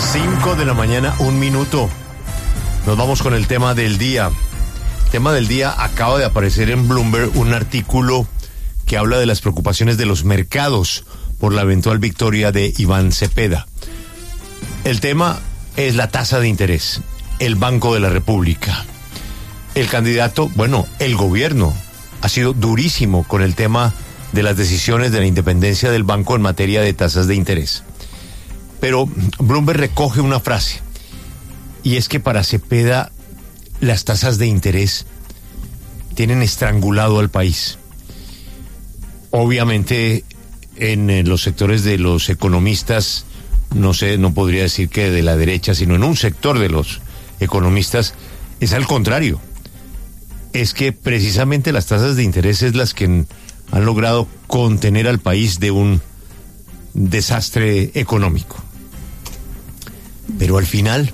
5:01 a.m. Nos vamos con el tema del día. El tema del día: acaba de aparecer en Bloomberg un artículo que habla de las preocupaciones de los mercados por la eventual victoria de Iván Cepeda. El tema es la tasa de interés, el Banco de la República. El candidato, el gobierno ha sido durísimo con el tema de las decisiones de la independencia del banco en materia de tasas de interés. Pero Bloomberg recoge una frase, y es que para Cepeda las tasas de interés tienen estrangulado al país. Obviamente en los sectores de los economistas, no podría decir que de la derecha, sino en un sector de los economistas es al contrario. Es que precisamente las tasas de interés es las que han logrado contener al país de un desastre económico. Pero al final,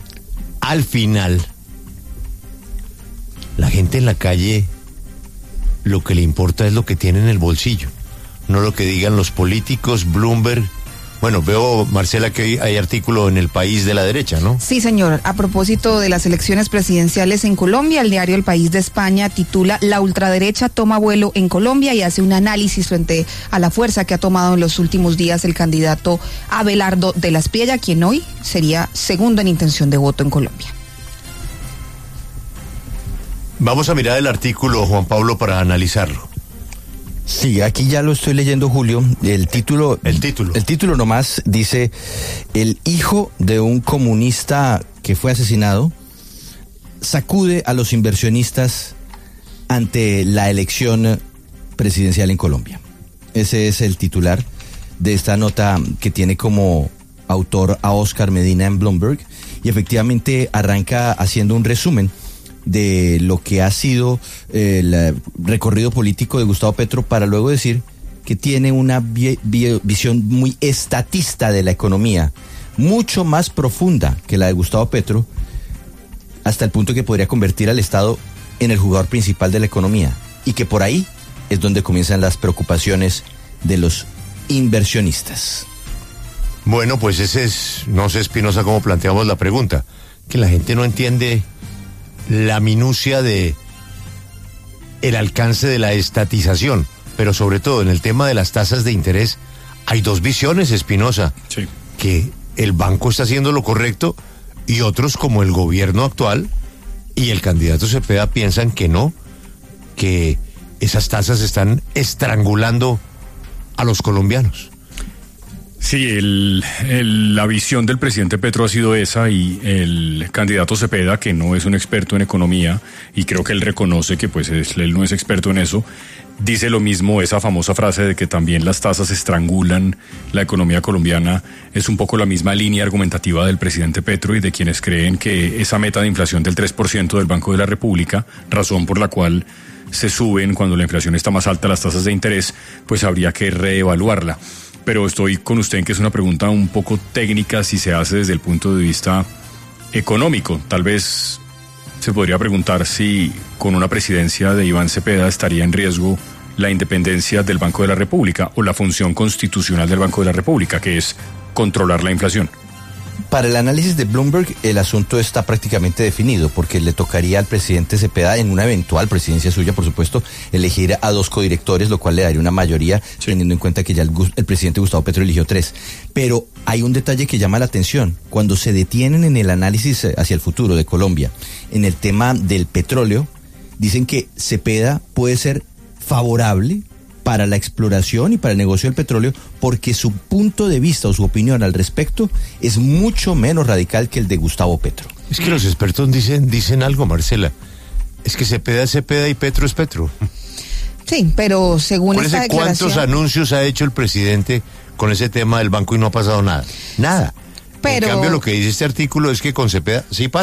la gente en la calle lo que le importa es lo que tiene en el bolsillo, no lo que digan los políticos, Bloomberg. Bueno, veo, Marcela, que hay artículo en El País de la derecha, ¿no? Sí, señor. A propósito de las elecciones presidenciales en Colombia, el diario El País de España titula "La ultraderecha toma vuelo en Colombia" y hace un análisis frente a la fuerza que ha tomado en los últimos días el candidato Abelardo de la Espriella, quien hoy sería segundo en intención de voto en Colombia. Vamos a mirar el artículo, Juan Pablo, para analizarlo. Sí, aquí ya lo estoy leyendo, Julio. El título nomás dice: el hijo de un comunista que fue asesinado sacude a los inversionistas ante la elección presidencial en Colombia. Ese es el titular de esta nota, que tiene como autor a Oscar Medina en Bloomberg, y efectivamente arranca haciendo un resumen de lo que ha sido el recorrido político de Gustavo Petro, para luego decir que tiene una visión muy estatista de la economía, mucho más profunda que la de Gustavo Petro, hasta el punto que podría convertir al Estado en el jugador principal de la economía, y que por ahí es donde comienzan las preocupaciones de los inversionistas. Bueno, pues ese es, no sé, Espinosa, cómo planteamos la pregunta, que la gente no entiende la minucia de el alcance de la estatización, pero sobre todo en el tema de las tasas de interés hay dos visiones, Espinosa. Sí. Que el banco está haciendo lo correcto y otros, como el gobierno actual y el candidato Cepeda, piensan que no, que esas tasas están estrangulando a los colombianos. Sí, la visión del presidente Petro ha sido esa, y el candidato Cepeda, que no es un experto en economía, y creo que él reconoce que él no es experto en eso, dice lo mismo. Esa famosa frase de que también las tasas estrangulan la economía colombiana es un poco la misma línea argumentativa del presidente Petro y de quienes creen que esa meta de inflación del 3% del Banco de la República, razón por la cual se suben cuando la inflación está más alta las tasas de interés, pues habría que reevaluarla. Pero estoy con usted en que es una pregunta un poco técnica si se hace desde el punto de vista económico. Tal vez se podría preguntar si con una presidencia de Iván Cepeda estaría en riesgo la independencia del Banco de la República o la función constitucional del Banco de la República, que es controlar la inflación. Para el análisis de Bloomberg, el asunto está prácticamente definido, porque le tocaría al presidente Cepeda, en una eventual presidencia suya, por supuesto, elegir a 2 codirectores, lo cual le daría una mayoría, sí, teniendo en cuenta que ya el presidente Gustavo Petro eligió 3. Pero hay un detalle que llama la atención. Cuando se detienen en el análisis hacia el futuro de Colombia, en el tema del petróleo, dicen que Cepeda puede ser favorable para la exploración y para el negocio del petróleo, porque su punto de vista o su opinión al respecto es mucho menos radical que el de Gustavo Petro. Es que los expertos dicen algo, Marcela. Es que Cepeda es Cepeda y Petro es Petro. Sí, pero según esta declaración... ¿Cuántos anuncios ha hecho el presidente con ese tema del banco y no ha pasado nada? Nada. Pero... En cambio, lo que dice este artículo es que con Cepeda sí pasa.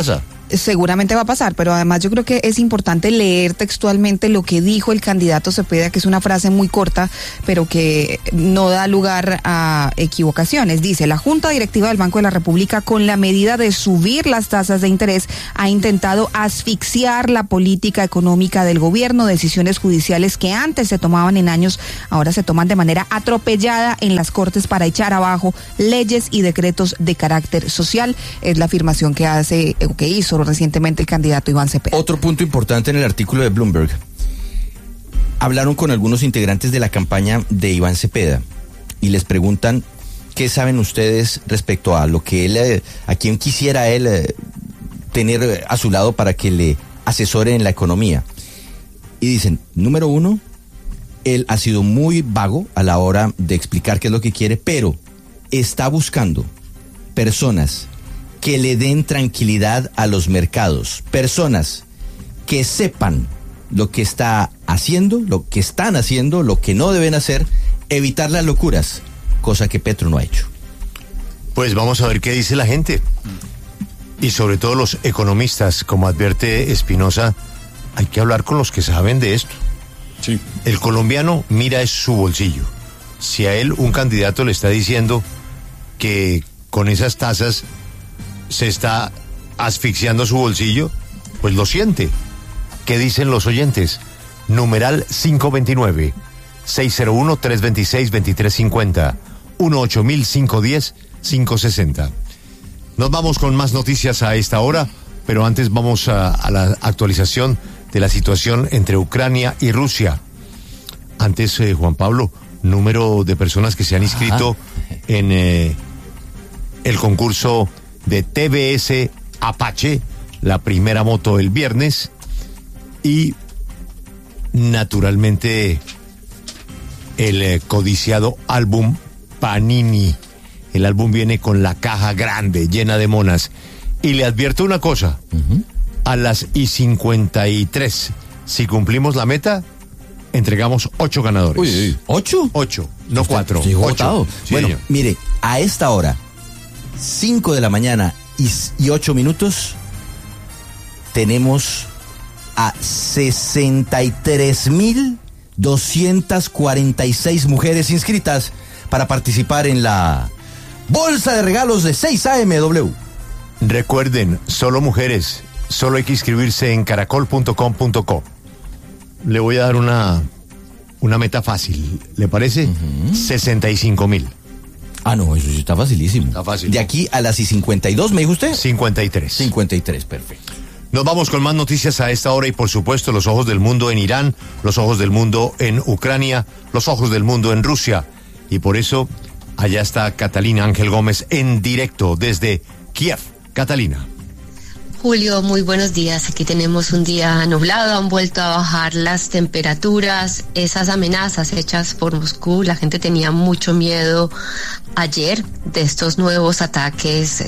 Seguramente va a pasar, pero además yo creo que es importante leer textualmente lo que dijo el candidato Cepeda, que es una frase muy corta, pero que no da lugar a equivocaciones. Dice: la Junta Directiva del Banco de la República, con la medida de subir las tasas de interés, ha intentado asfixiar la política económica del gobierno. Decisiones judiciales que antes se tomaban en años, ahora se toman de manera atropellada en las Cortes para echar abajo leyes y decretos de carácter social. Es la afirmación que hace o que hizo recientemente el candidato Iván Cepeda. Otro punto importante en el artículo de Bloomberg. Hablaron con algunos integrantes de la campaña de Iván Cepeda y les preguntan qué saben ustedes respecto a lo que él, a quien quisiera él tener a su lado para que le asesore en la economía. Y dicen, número uno, él ha sido muy vago a la hora de explicar qué es lo que quiere, pero está buscando personas que le den tranquilidad a los mercados, personas que sepan lo que está haciendo, lo que están haciendo, lo que no deben hacer, evitar las locuras, cosa que Petro no ha hecho. Pues vamos a ver qué dice la gente. Y sobre todo los economistas, como advierte Espinosa, hay que hablar con los que saben de esto. Sí. El colombiano mira es su bolsillo. Si a él un candidato le está diciendo que con esas tasas se está asfixiando su bolsillo, pues lo siente. ¿Qué dicen los oyentes? Numeral 529 601-326-2350 1-8510-560. Nos vamos con más noticias a esta hora, pero antes vamos a la actualización de la situación entre Ucrania y Rusia. Antes, Juan Pablo, número de personas que se han inscrito en el concurso de TBS Apache, la primera moto el viernes, y naturalmente el codiciado álbum Panini. El álbum viene con la caja grande, llena de monas. Y le advierto una cosa, a las 53, si cumplimos la meta, entregamos 8 ganadores. Uy, ¿8? 8, no 4. Sí, 8. Sí, bueno, señor. Mire, a esta hora, 5 de la mañana y 8 minutos, tenemos a 63,246 mujeres inscritas para participar en la bolsa de regalos de 6AMW. Recuerden, solo mujeres, solo hay que inscribirse en caracol.com.co. Le voy a dar una meta fácil, ¿le parece? 65,000. Ah, no, eso sí está facilísimo. Está fácil. De aquí a las 52, ¿me dijo usted? 53. 53, perfecto. Nos vamos con más noticias a esta hora y por supuesto los ojos del mundo en Irán, los ojos del mundo en Ucrania, los ojos del mundo en Rusia. Y por eso, allá está Catalina Ángel Gómez en directo desde Kiev. Catalina. Julio, muy buenos días. Aquí tenemos un día nublado, han vuelto a bajar las temperaturas, esas amenazas hechas por Moscú. La gente tenía mucho miedo ayer de estos nuevos ataques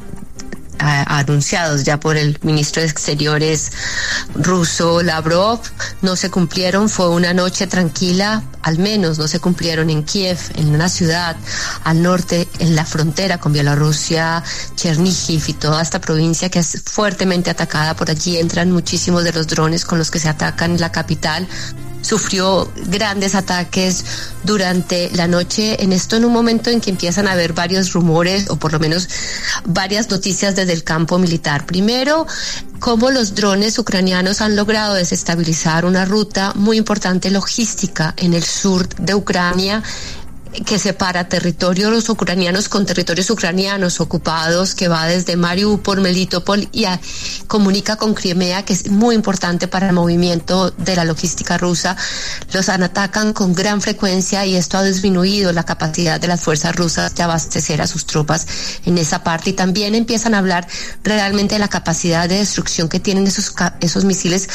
anunciados ya por el ministro de Exteriores ruso Lavrov. No se cumplieron, fue una noche tranquila, al menos no se cumplieron en Kiev, en una ciudad al norte, en la frontera con Bielorrusia, Chernihiv y toda esta provincia que es fuertemente atacada. Por allí entran muchísimos de los drones con los que se atacan la capital. Sufrió grandes ataques durante la noche, en un momento en que empiezan a haber varios rumores, o por lo menos varias noticias desde el campo militar. Primero, cómo los drones ucranianos han logrado desestabilizar una ruta muy importante logística en el sur de Ucrania, que separa territorios ucranianos con territorios ucranianos ocupados, que va desde Mariupol, Melitopol y comunica con Crimea, que es muy importante para el movimiento de la logística rusa. Los atacan con gran frecuencia y esto ha disminuido la capacidad de las fuerzas rusas de abastecer a sus tropas en esa parte. Y también empiezan a hablar realmente de la capacidad de destrucción que tienen esos misiles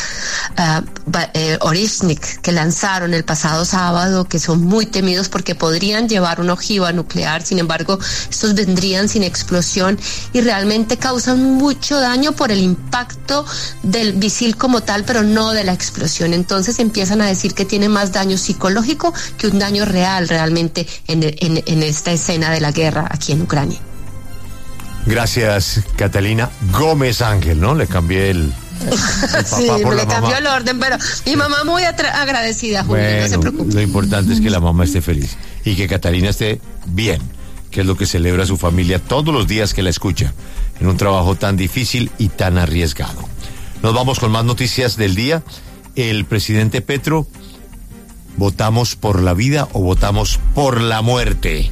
Orishnik que lanzaron el pasado sábado, que son muy temidos porque podrían llevar una ojiva nuclear. Sin embargo, estos vendrían sin explosión y realmente causan mucho daño por el impacto del misil como tal, pero no de la explosión. Entonces empiezan a decir que tiene más daño psicológico que un daño real realmente en esta escena de la guerra aquí en Ucrania. Gracias, Catalina Gómez Ángel, ¿no? Le cambié el papá sí, por le la cambió mamá. el orden, pero mi mamá muy agradecida, Julio, Bueno, no se preocupe. lo importante es que la mamá esté feliz y que Catalina esté bien, que es lo que celebra su familia todos los días que la escucha, en un trabajo tan difícil y tan arriesgado. Nos vamos con más noticias del día. El presidente Petro, ¿votamos por la vida o votamos por la muerte?